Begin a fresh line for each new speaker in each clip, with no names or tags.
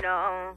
quiero.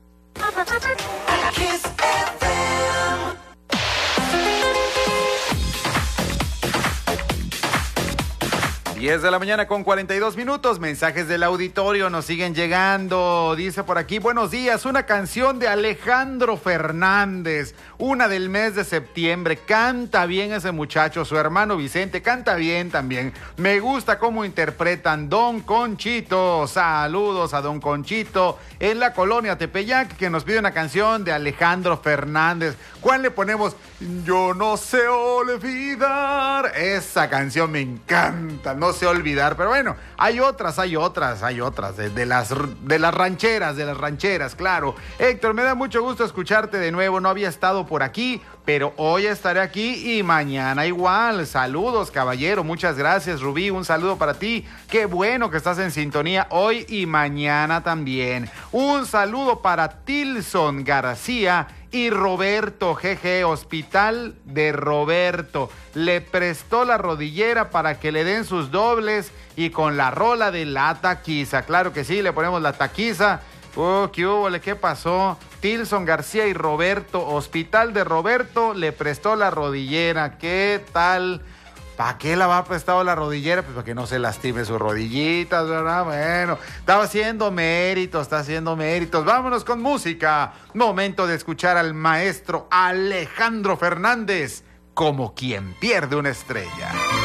10 de la mañana con 42 minutos, mensajes del auditorio nos siguen llegando. Dice por aquí, buenos días, una canción de Alejandro Fernández, una del mes de septiembre. Canta bien ese muchacho, su hermano Vicente canta bien también. Me gusta cómo interpretan. Don Conchito, saludos a Don Conchito en la colonia Tepeyac, que nos pide una canción de Alejandro Fernández. ¿Cuál le ponemos? Yo no sé olvidar. Esa canción me encanta, no sé olvidar, pero bueno, hay otras, de las rancheras, claro. Héctor, me da mucho gusto escucharte de nuevo, no había estado por aquí, pero hoy estaré aquí y mañana igual. Saludos, caballero, muchas gracias, Rubí, un saludo para ti, qué bueno que estás en sintonía hoy y mañana también. Un saludo para Tilson García y Roberto, jeje, Hospital de Roberto. Le prestó la rodillera para que le den sus dobles y con la rola de la taquiza. Claro que sí, le ponemos la taquiza. ¿Qué hubo? ¿Qué pasó? Tilson García y Roberto, Hospital de Roberto, le prestó la rodillera. ¿Qué tal? ¿Para qué la va a prestar la rodillera? Pues para que no se lastime sus rodillitas, ¿verdad? Bueno, está haciendo méritos. Vámonos con música. Momento de escuchar al maestro Alejandro Fernández, como quien pierde una estrella.